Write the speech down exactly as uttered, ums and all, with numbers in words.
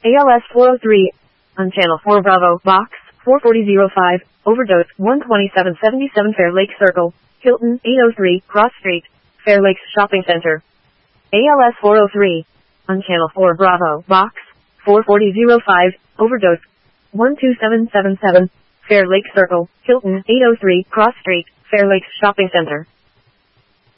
A L S four oh three, on Channel four Bravo, Box four forty oh five, Overdose one twenty-seven seventy-seven Fair Lake Circle, Hilton eight oh three, Cross Street, Fair Lakes Shopping Center. A L S four oh three, on Channel four Bravo, Box four forty oh five, Overdose one two seven seven seven, Fair Lake Circle, Hilton eight oh three, Cross Street, Fair Lakes Shopping Center.